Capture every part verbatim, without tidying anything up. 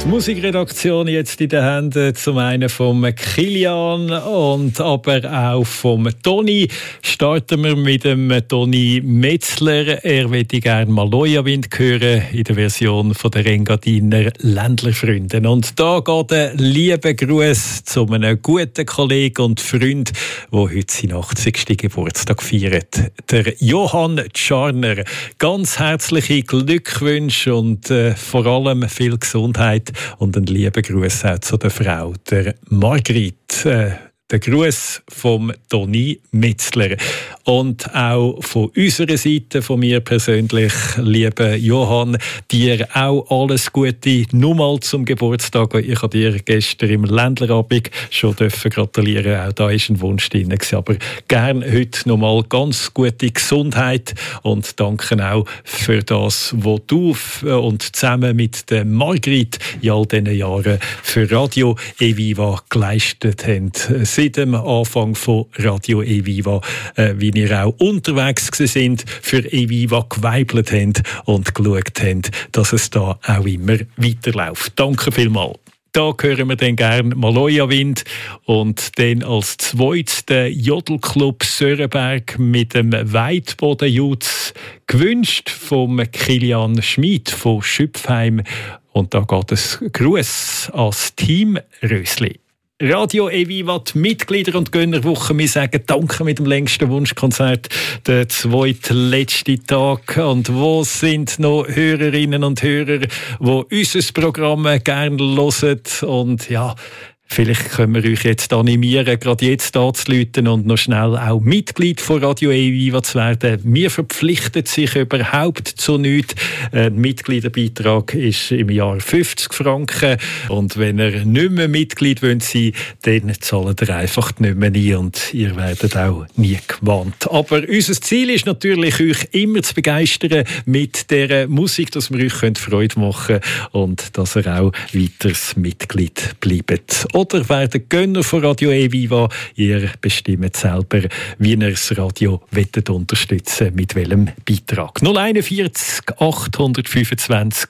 Die Musikredaktion jetzt in den Händen zum einen vom Kilian und aber auch vom Toni. Starten wir mit dem Toni Metzler. Er möchte gerne Maloja Wind hören in der Version von der Engadiner Ländlerfreunde. Und da geht ein lieber Gruß zu einem guten Kollegen und Freund, der heute seinen achtzigsten Geburtstag feiert. Der Johann Tscharner. Ganz herzliche Glückwünsche und äh, vor allem viel Gesundheit. Und einen lieben Gruß auch zu der Frau, der Margrit. Äh, der Gruß vom Toni Metzler. Und auch von unserer Seite, von mir persönlich, lieber Johann, dir auch alles Gute. Nur mal zum Geburtstag. Ich habe dir gestern im Ländlerabend schon gratulieren. Auch da war ein Wunsch drin. Aber gerne heute noch mal ganz gute Gesundheit und danke auch für das, was du und zusammen mit der Margrit in all diesen Jahren für Radio Eviva geleistet habt. Seit dem Anfang von Radio Eviva, äh, wie ihr auch unterwegs sind, für Eviva geweibelt habt und geschaut habt, dass es da auch immer weiterläuft. Danke vielmals. Da hören wir dann gerne Maloja Wind und dann als zweites der Jodelclub Sörenberg mit dem Weitboden-Jutz, gewünscht vom Kilian Schmid von Schüpfheim. Und da geht es Gruß als Team Rösli. Radio Eviva, die Mitglieder und Gönnerwoche. Wir sagen Danke mit dem längsten Wunschkonzert, der zweitletzte Tag. Und wo sind noch Hörerinnen und Hörer, die unser Programm gerne hören? Und ja, vielleicht können wir euch jetzt animieren, gerade jetzt anzurufen und noch schnell auch Mitglied von Radio Eviva zu werden. Wir verpflichten sich überhaupt zu nichts. Ein Mitgliederbeitrag ist im Jahr fünfzig Franken. Und wenn ihr nicht mehr Mitglied wollt sein, dann zahlt ihr einfach nicht mehr ein und ihr werdet auch nie gewarnt. Aber unser Ziel ist natürlich, euch immer zu begeistern mit dieser Musik, dass wir euch Freude machen können und dass ihr auch weiteres Mitglied bleibt. Oder werden Gönner von Radio Eviva. Ihr bestimmt selber, wie ihr das Radio wettet unterstützen, mit welchem Beitrag. null eins vier achthundertfünfundzwanzig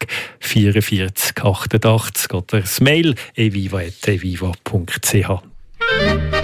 vierundvierzig achtundachtzig oder das Mail eviva punkt eviva punkt c h.